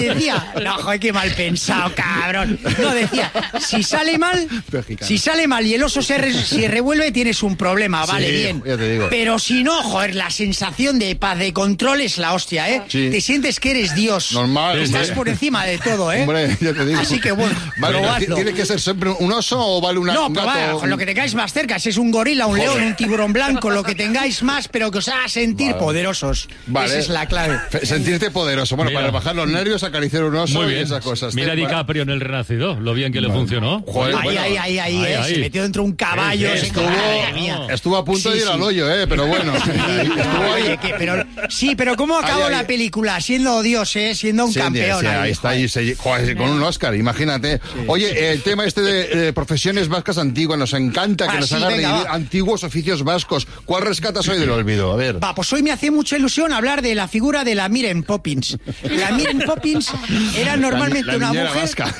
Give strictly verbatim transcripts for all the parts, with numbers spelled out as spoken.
Decía, no, joder, qué mal pensado, cabrón. No, decía, si sale mal, Mexicano. si sale mal y el oso se re, si revuelve, tienes un problema, vale, Sí, bien. ya te digo. Pero si no, joder, la sensación de paz, de control es la hostia, ¿eh? Sí. Te sientes que eres Dios. Normal. Estás hombre. por encima de todo, ¿eh? Hombre, ya te digo. Así que bueno, Vale, probadlo. ¿tiene que ser siempre un oso o vale una, No, un pero gato? vaya, con lo que tengáis más cerca, si es un gorila, un león, un tiburón blanco, lo que tengáis más, pero que os haga sentir Vale. poderosos. Vale. Esa es la clave. Fe- Sentirte poderoso. Bueno, Mira. para bajar los nervios, acariciar un oso Muy y bien. esas cosas. Mira a Te- DiCaprio en El Renacido, lo bien que le funcionó. Joder, Ahí, bueno, ahí, ahí, ahí, ahí, eh, ahí. se metió dentro de un caballo. Sí, sí, se- estuvo- madre mía. Estuvo a punto Sí, de ir sí. al hoyo, ¿eh? Pero bueno. Estuvo ahí. Oye, que- pero, sí, pero ¿cómo acabó Ahí, ahí. la película? Siendo Dios, ¿eh? Siendo un Sí, campeón. sí, ahí, ahí está, joder. ahí se- joder, con un Oscar, imagínate. Oye, el tema este de, de profesiones vascas antiguas, nos encanta que Ah, nos sí, haga venga, revivir va. antiguos oficios vascos. ¿Cuál rescatas hoy del olvido? A ver. Va, pues hoy me hace mucha ilusión hablar de la figura de la Miren Poppins. La Miren Poppins era normalmente La- la una niñera mujer... vasca.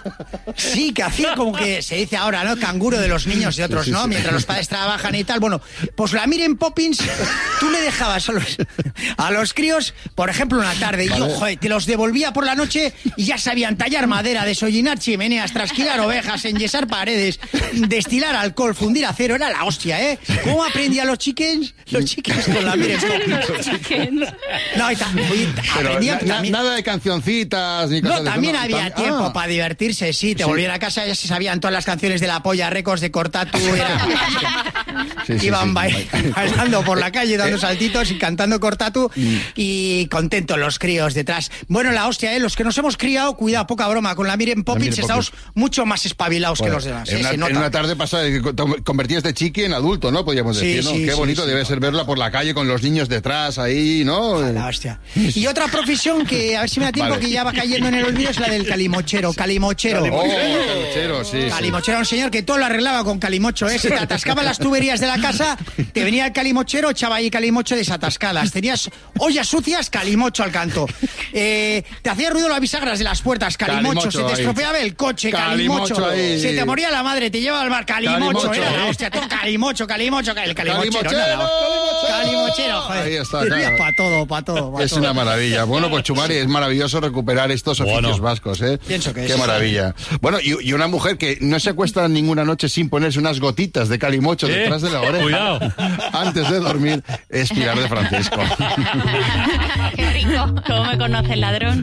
Sí, que hacía como que se dice ahora, ¿no? Canguro de los niños y otros, Sí, sí, ¿no? sí. Mientras los padres trabajan y tal. Bueno, pues la Miren Poppins, tú le dejabas a los, a los críos, por ejemplo, una tarde, y yo, Vale. joder, te los devolvía por la noche y ya sabían tallar madera, desollinar chimeneas, trasquilar ovejas, enyesar paredes, destilar alcohol, fundir acero. Era la hostia, ¿eh? ¿Cómo aprendían los chickens? Los chickens con la Miren Poppins. No, y ta- y Pero aprendían na- na- también... nada de cancioncitas ni cosas No, de también eso, había tam- tiempo ah. para divertirse, sí. Te Sí. volvían a casa, ya se sabían todas las canciones de La Polla Records de Cortatu. Era... Sí, sí, Iban sí. bail- bailando por la calle, dando Eh. saltitos y cantando Cortatu y contentos los críos detrás. Bueno, la hostia, ¿eh? Los que nos hemos criado, cuidado, poca broma, con la Miren Poppins Miren estamos mucho más espabilados Bueno, que los demás. en, ¿eh? una, Se en nota. una tarde pasada eh, te convertías de chiqui en adulto, ¿no? Podríamos Sí, decir, ¿no? sí, Qué sí, bonito sí. debe ser verla por la calle con los niños detrás ahí, ¿no? La hostia. Y otra profesión que, a ver si me da tiempo, Vale. que ya va cayendo en el olvido, es la del calimochero. Calimochero. Oh, calimochero, sí, sí. Calimochero era un señor que todo lo arreglaba con calimocho, ¿eh? Se te atascaban las tuberías de la casa, te venía el calimochero, echaba ahí calimocho desatascadas. Tenías ollas sucias, calimocho al canto. Eh, te hacía ruido las bisagras de las puertas, calimocho. Calimocho se te ahí. estropeaba el coche, Calimocho calimocho. ahí. Se te moría la madre, te llevaba al bar, calimocho. Calimocho, Era la ¿eh? hostia, todo calimocho, calimocho, el calimochero. ¡Calimochero! Calimochero, joder. Ahí está, claro. Para todo, para todo. pa' Es todo. una maravilla. Bueno, pues Chumari, es maravilloso recuperar estos oficios Bueno. vascos, ¿eh? Pienso que Qué sí. maravilla. Bueno, y, y una mujer que no se acuesta ninguna noche sin ponerse unas gotitas de calimocho ¿Eh? detrás de la oreja. Cuidado. Antes de dormir, es Pilar de Francisco. Qué rico. ¿Cómo me conoce el ladrón?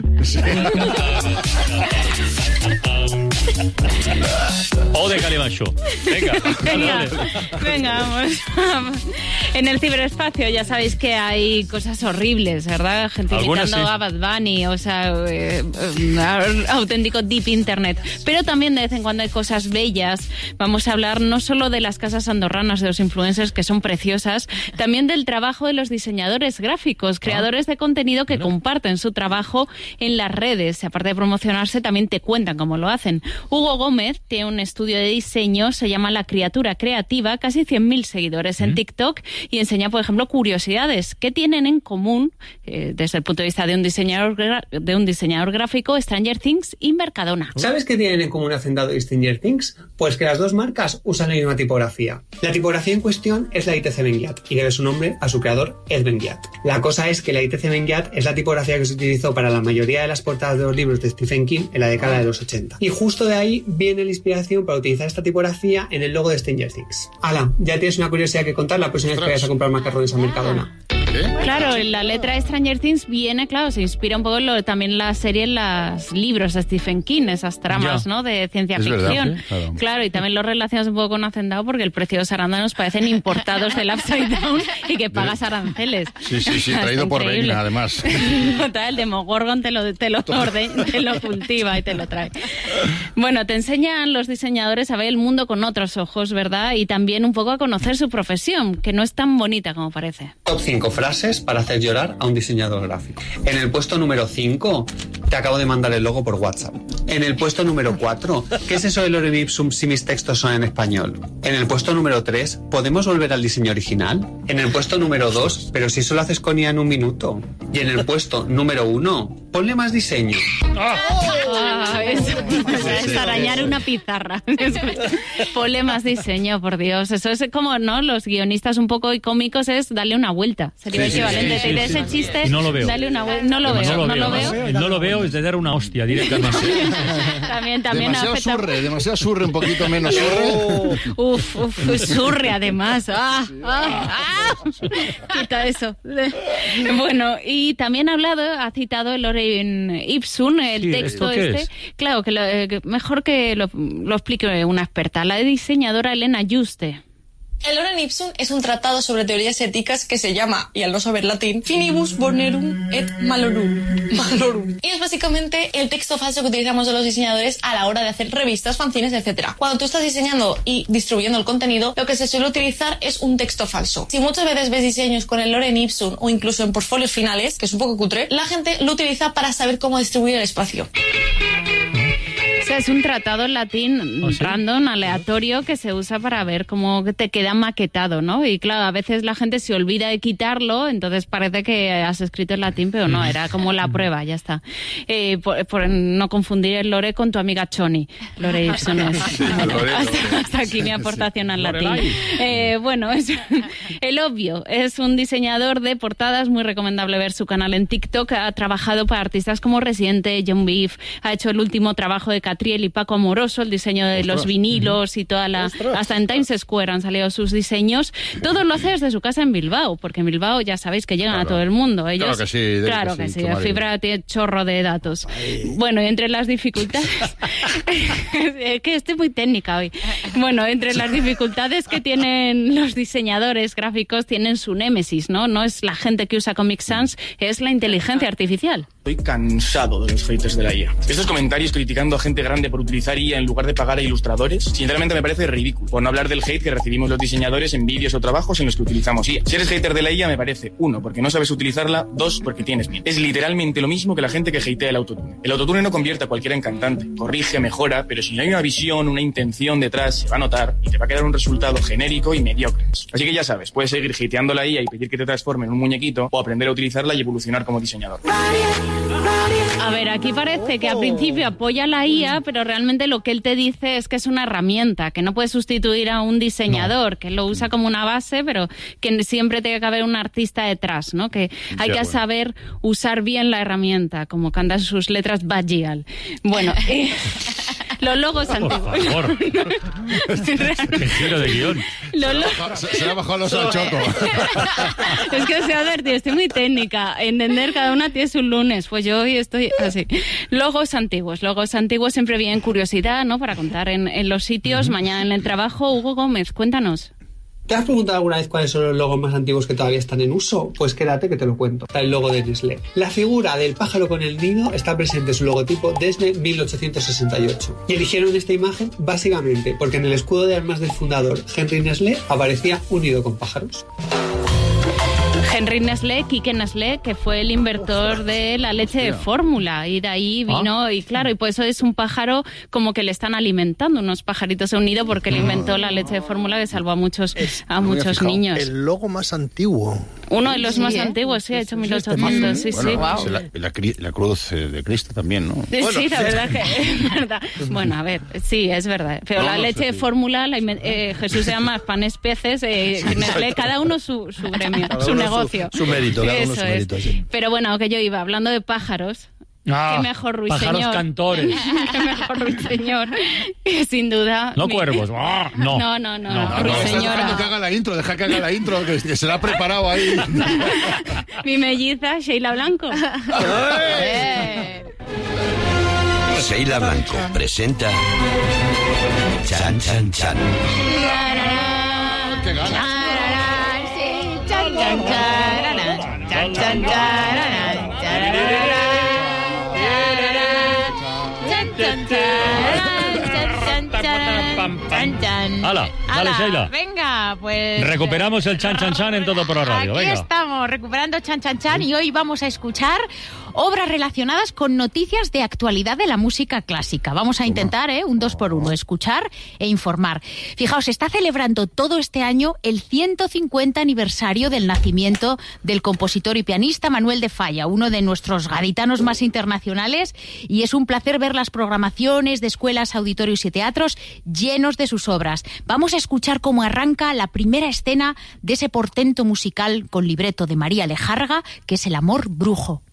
O de Calimacho. Venga, Venga, dale. venga, vamos, vamos. En el ciberespacio ya sabéis que hay cosas horribles, ¿verdad? Gente Algunas imitando sí. a Bad Bunny, o sea, eh, eh, auténtico deep internet. Pero también de vez en cuando hay cosas bellas. Vamos a hablar no solo de las casas andorranas de los influencers, que son preciosas, también del trabajo de los diseñadores gráficos, creadores de contenido que comparten su trabajo en las redes. Aparte de promocionarse, también te cuentan cómo lo hacen. Hugo Gómez tiene un estudio de diseño, se llama La Criatura Creativa, casi cien mil seguidores en TikTok, y enseña, por ejemplo, curiosidades. ¿Qué tienen en común, eh, desde el punto de vista de un diseñador gra- de un diseñador gráfico, Stranger Things y Mercadona? ¿Sabes qué tienen en común Hacendado y Stranger Things? Pues que las dos marcas usan la misma tipografía. La tipografía en cuestión es la I T C Ben-Ghiat y debe su nombre a su creador, Ed Ben-Ghiat. La cosa es que la I T C Ben-Ghiat es la tipografía que se utilizó para la mayoría de las portadas de los libros de Stephen King en la década de los ochenta. Y justo de ahí viene la inspiración para utilizar esta tipografía en el logo de Stranger Things. Ala, ya tienes una curiosidad que contar la próxima vez que vayas a comprar macarrones a Mercadona. Claro, la letra de Stranger Things viene, claro, se inspira un poco en lo, también la serie, en los libros de Stephen King, esas tramas, Ya. ¿no?, de ciencia Es verdad, ficción. sí, claro. Claro, y también lo relacionas un poco con Hacendado porque el precio de los arándanos parecen importados del Upside Down y que pagas aranceles. Sí, sí, sí, Está traído por increíble. Vecna, además. Total, el Demogorgon te lo, te, lo orde- te lo cultiva y te lo trae. Bueno, te enseñan los diseñadores a ver el mundo con otros ojos, ¿verdad? Y también un poco a conocer su profesión, que no es tan bonita como parece. Top cinco frases para hacer llorar a un diseñador gráfico. En el puesto número cinco, te acabo de mandar el logo por WhatsApp. En el puesto número cuatro, ¿qué es eso de lorem ipsum si mis textos son en español? En el puesto número tres, ¿podemos volver al diseño original? En el puesto número dos, pero si solo haces con I A en un minuto. Y en el puesto número uno, ponle más diseño. Ah, es, es arañar una pizarra. Ponle más diseño, por Dios. Eso es como, ¿no? Los guionistas un poco cómicos es darle una vuelta. Sería Sí, sí, equivalente. sí, sí, de sí, ese sí. chiste, Y no lo veo. dale una vuelta. No lo veo, no lo veo. El no lo veo es de dar una hostia directamente. También, también Demasiado afecta- surre, demasiado surre, un poquito menos surre. Uf, uf, surre además. Ah, ah, ah. Quita eso. Bueno, y también ha hablado, ha citado el lorem ipsum, el Sí, texto ¿esto qué este. es? Claro, que, lo, eh, que mejor que lo, lo explique una experta, la diseñadora Elena Juste. El lorem ipsum es un tratado sobre teorías éticas que se llama, y al no saber latín, Finibus Bonorum et Malorum. Malorum. Y es básicamente el texto falso que utilizamos los diseñadores a la hora de hacer revistas, fanzines, etcétera. Cuando tú estás diseñando y distribuyendo el contenido, lo que se suele utilizar es un texto falso. Si muchas veces ves diseños con el lorem ipsum o incluso en portfolios finales, que es un poco cutre, la gente lo utiliza para saber cómo distribuir el espacio. O sea, es un tratado en latín ¿Oh, sí? random, aleatorio, que se usa para ver cómo te queda maquetado, ¿no? Y claro, a veces la gente se olvida de quitarlo, entonces parece que has escrito en latín, pero no, era como la prueba, ya está. Eh, por, por no confundir el lore con tu amiga Choni. Lore Ipsum es. Lore, hasta, hasta aquí mi aportación al latín. Lorelai. Eh, bueno, es el obvio. Es un diseñador de portadas, muy recomendable ver su canal en TikTok. Ha trabajado para artistas como Residente, John Beef, ha hecho el último trabajo de Catriel y Paco Amoroso, el diseño de los vinilos y toda la... Hasta en Times Square han salido sus diseños. Todo lo hace desde su casa en Bilbao, porque en Bilbao ya sabéis que llegan Claro. a todo el mundo. Ellos, Claro que sí, debe claro que que sí, sí. tu La marido. fibra tiene chorro de datos. Bueno, y entre las dificultades... es que estoy muy técnica hoy. Bueno, entre las dificultades que tienen los diseñadores gráficos, tienen su némesis, ¿no? No es la gente que usa Comic Sans, es la inteligencia artificial. Estoy cansado de los haters de la I A. Estos comentarios criticando a gente grande por utilizar I A en lugar de pagar a ilustradores, sinceramente me parece ridículo. Por no hablar del hate que recibimos los diseñadores en vídeos o trabajos en los que utilizamos I A. Si eres hater de la I A me parece, uno, porque no sabes utilizarla, dos, porque tienes miedo. Es literalmente lo mismo que la gente que hatea el autotune. El autotune no convierte a cualquiera en cantante, corrige, mejora, pero si no hay una visión, una intención detrás, se va a notar y te va a quedar un resultado genérico y mediocre. Así que ya sabes, puedes seguir hateando la I A y pedir que te transforme en un muñequito o aprender a utilizarla y evolucionar como diseñador. A ver, aquí parece que al principio apoya la I A, pero realmente lo que él te dice es que es una herramienta, que no puede sustituir a un diseñador, que lo usa como una base, pero que siempre tiene que haber un artista detrás, ¿no? Que hay que bueno. saber usar bien la herramienta, como cantan sus letras Bajial. Bueno, eh, los logos Por antiguos. favor. Qué giro de guión. Los logos... Se, se le ha bajado los al choco. Es que os he advertido, estoy muy técnica. Entender cada una tiene su lunes. Pues yo hoy estoy así. Logos antiguos. Logos antiguos siempre vienen curiosidad, ¿no? Para contar en, en los sitios. Mañana en el trabajo. Hugo Gómez, cuéntanos. ¿Te has preguntado alguna vez cuáles son los logos más antiguos que todavía están en uso? Pues quédate que te lo cuento. Está el logo de Nestlé. La figura del pájaro con el nido está presente en su logotipo desde mil ochocientos sesenta y ocho. Y eligieron esta imagen básicamente porque en el escudo de armas del fundador Henry Nestlé aparecía un nido con pájaros. Henry Nestlé, Quique Nestlé, que fue el inventor de la leche de fórmula, y de ahí vino, y claro, y por eso es un pájaro como que le están alimentando, unos pajaritos de un nido, porque él inventó la leche de fórmula que salvó a muchos, a muchos niños. El logo más antiguo. Uno de los Sí, más ¿eh? antiguos, sí, ha hecho mil ochocientos, sí, sí. Bueno, es la, la, cri- la cruz eh, de Cristo también, ¿no? Sí, sí, la verdad que es verdad. Bueno, a ver, sí, es verdad. Pero No, la no leche sé de si- fórmula, la inven- eh, Jesús se llama panes peces, eh, Nestlé, cada uno su, su gremio, Cada su uno negocio. Su, su mérito, cada uno Eso su es. mérito, sí. Pero bueno, que yo iba hablando de pájaros. Ah, Qué mejor ruiseñor. pájaros cantores. Qué mejor ruiseñor. Que sin duda. No mi- cuervos. Ah, no. No, no, no. No, No, no, está ruiseñora. dejando que haga la intro, deja que haga la intro, que, que se la ha preparado ahí. Mi melliza, Sheila Blanco. Eh. Sheila Blanco presenta Chan Chan Chan. ¡Qué ganas! Chan, chan, chararán, chan, chan, chararán, chararán, chan, chan, chararán, chan, chan, chararán, chan, chan. Hala, dale, Hala, Sheila. Venga, pues... Recuperamos el chan chan chan en todo por la radio. Aquí Venga. estamos, recuperando Chan Chan Chan, y hoy vamos a escuchar obras relacionadas con noticias de actualidad de la música clásica. Vamos a intentar, ¿eh? Un dos por uno, escuchar e informar. Fijaos, se está celebrando todo este año el ciento cincuenta aniversario del nacimiento del compositor y pianista Manuel de Falla, uno de nuestros gaditanos más internacionales, y es un placer ver las programaciones de escuelas, auditorios y teatros llenos de sus obras. Vamos a escuchar cómo arranca la primera escena de ese portento musical con libreto de María Lejarga, que es El amor brujo.